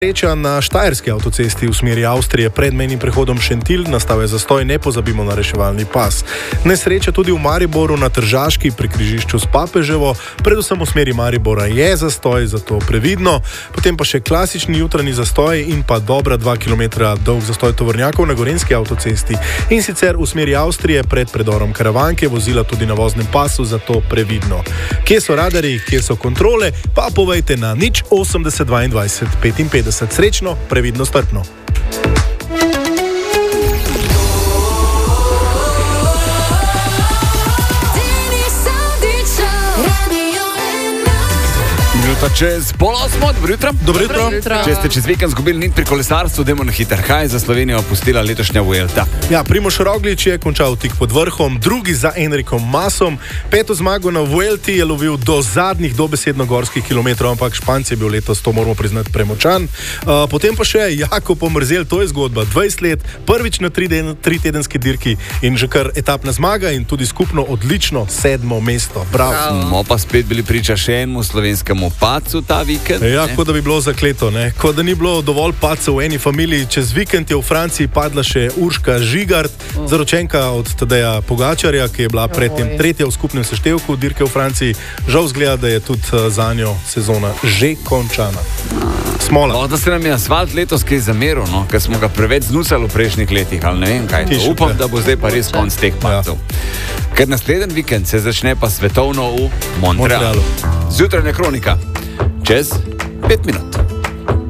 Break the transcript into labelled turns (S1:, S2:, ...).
S1: Nesreča na štajerski avtocesti v smeri Avstrije pred mejnim prehodom Šentilj, nastal je zastoj, ne pozabimo na reševalni pas. Nesreča tudi v Mariboru na Tržaški pri križišču s Papeževo, predvsem v smeri Maribora je zastoj, zato previdno. Potem pa še klasični jutranji zastoj in pa dobra 2 km dolg zastoj tovornjakov na gorenjski avtocesti. In sicer v smeri Avstrije pred predorom Karavanke, vozila tudi na voznem pasu, zato previdno. Kje so radarji, kje so kontrole, pa povejte na 080 22 55. Srečno, previdno, strpno.
S2: Čez 7:30, dobro jutro. Če ste čez vikend zgubili nit pri kolesarstvu, dajmo na hiter. Kaj je za Slovenijo pustila letošnja Vuelta?
S1: Ja, Primož Roglič je končal tik pod vrhom, drugi za Enrikom Masom. 5. zmago na Vuelti je lovil do zadnjih dobesedno gorskih kilometrov, ampak Španc je bil letos, to moramo priznati, premočan. Potem pa še Jakob Omerzel, to je zgodba. 20 let, prvič na 3-tedenski dirki in že kar etapna zmaga in tudi skupno odlično 7. mesto. Bravo.
S2: Smo pa spet bili priča še enemu slovenskemu pacu ta vikend.
S1: Ja, kot da bi bilo zakleto, ne? Kot da ni bilo dovolj pacov v eni familiji. Čez vikend je v Franciji padla še Urška Žigart, zaročenka od Tadeja Pogačarja, ki je bila predtem tretja v skupnem seštevku dirke v Franciji. Žal zgleda, da je tudi za njo sezona že končana. Smola.
S2: Da se nam je asfalt letos kaj zameril, no? Ker smo ga preveč znusali v prejšnjih letih, ali ne vem kaj. Upam, da bo zdaj pa res konc teh pacov. Ker naslednji vikend se začne pa svetovno v Montrealu. Zjutrajna kronika. Čez 5 minut.